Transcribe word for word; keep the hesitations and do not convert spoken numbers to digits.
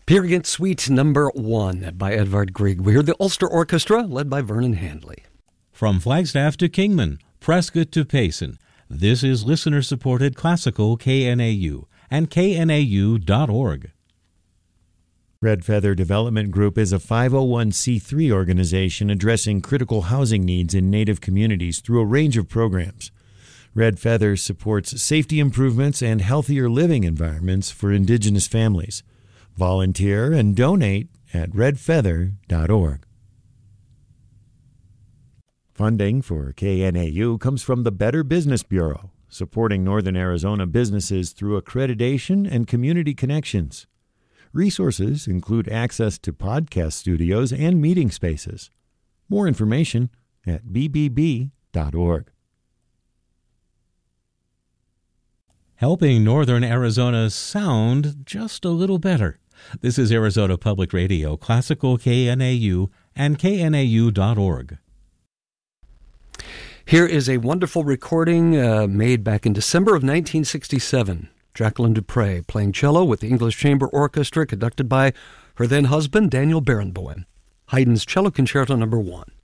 Period Suite number one by Edvard Grieg. We hear the Ulster Orchestra led by Vernon Handley. From Flagstaff to Kingman, Prescott to Payson, this is listener-supported classical K N A U and K N A U dot org. Red Feather Development Group is a five oh one c three organization addressing critical housing needs in Native communities through a range of programs. Red Feather supports safety improvements and healthier living environments for Indigenous families. Volunteer and donate at red feather dot org. Funding for K N A U comes from the Better Business Bureau, supporting Northern Arizona businesses through accreditation and community connections. Resources include access to podcast studios and meeting spaces. More information at b b b dot org. Helping Northern Arizona sound just a little better. This is Arizona Public Radio, Classical K N A U and K N A U dot org. Here is a wonderful recording uh, made back in December of nineteen sixty-seven. Jacqueline Dupre playing cello with the English Chamber Orchestra, conducted by her then husband, Daniel Barenboim. Haydn's Cello Concerto Number One.